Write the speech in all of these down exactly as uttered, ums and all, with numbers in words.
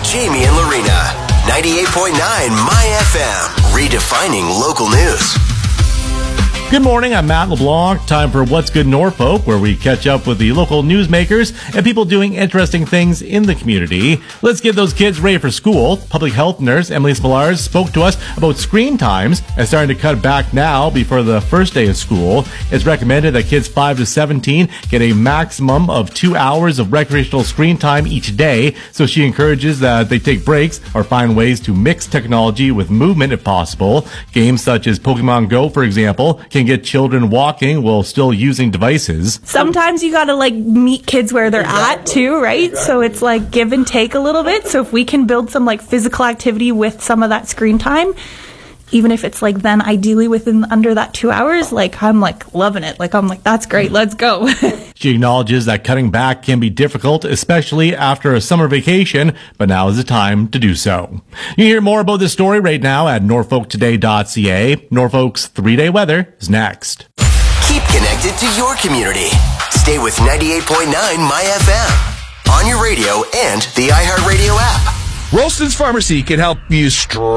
Jamie and Lorena. ninety-eight point nine My F M. Redefining local news. Good morning, I'm Matt LeBlanc. Time for What's Good Norfolk, where we catch up with the local newsmakers and people doing interesting things in the community. Let's get those kids ready for school. Public health nurse Emily Spillars spoke to us about screen times and starting to cut back now before the first day of school. It's recommended that kids five to seventeen get a maximum of two hours of recreational screen time each day, so she encourages that they take breaks or find ways to mix technology with movement if possible. Games such as Pokemon Go, for example, can get children walking while still using devices. Sometimes you gotta like meet kids where they're at too, right? So it's like give and take a little bit. So if we can build some like physical activity with some of that screen time, even if it's like then ideally within under that two hours, like I'm like loving it. Like I'm like, that's great, let's go. She acknowledges that cutting back can be difficult, especially after a summer vacation, but now is the time to do so. You hear more about this story right now at norfolk today dot c a. Norfolk's three-day weather is next. Keep connected to your community. Stay with ninety-eight point nine My F M. On your radio and the iHeartRadio app. Rolston's Pharmacy can help you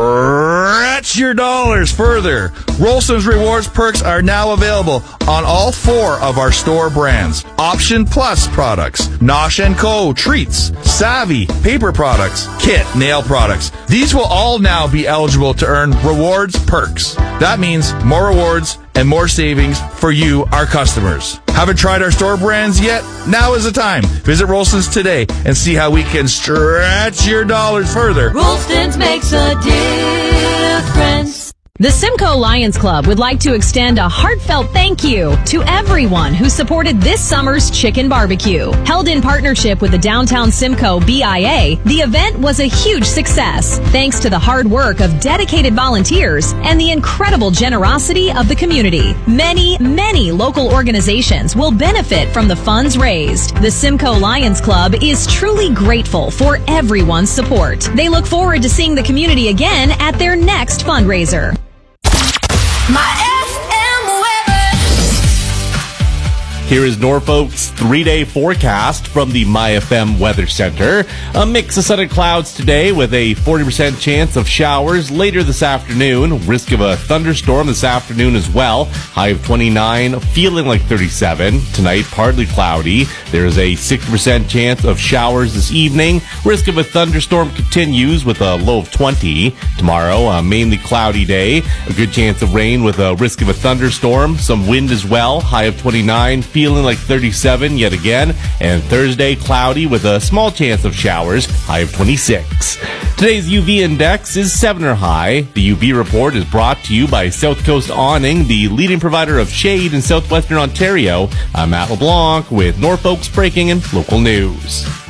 stretch your dollars further. Rolston's Rewards Perks are now available on all four of our store brands. Option Plus products, Nosh and Co. treats, Savvy paper products, Kit nail products. These will all now be eligible to earn Rewards Perks. That means more rewards and more savings for you, our customers. Haven't tried our store brands yet? Now is the time. Visit Rolston's today and see how we can stretch your dollars further. Rolston's makes a difference. The Simcoe Lions Club would like to extend a heartfelt thank you to everyone who supported this summer's chicken barbecue. Held in partnership with the Downtown Simcoe B I A, the event was a huge success thanks to the hard work of dedicated volunteers and the incredible generosity of the community. Many, many local organizations will benefit from the funds raised. The Simcoe Lions Club is truly grateful for everyone's support. They look forward to seeing the community again at their next fundraiser. My F M weather. Here is Norfolk's three-day forecast from the My F M Weather Center. A mix of sun and clouds today with a forty percent chance of showers later this afternoon. Risk of a thunderstorm this afternoon as well. High of twenty-nine, feeling like thirty-seven. Tonight, partly cloudy. There is a sixty percent chance of showers this evening. Risk of a thunderstorm continues with a low of twenty. Tomorrow, a mainly cloudy day. A good chance of rain with a risk of a thunderstorm. Some wind as well. High of twenty-nine, feeling like thirty-seven yet again. And Thursday, cloudy with a small chance of showers. High of twenty-six. Today's U V index is seven or high. The U V report is brought to you by South Coast Awning, the leading provider of shade in southwestern Ontario. I'm Matt LeBlanc with Norfolk's breaking and local news.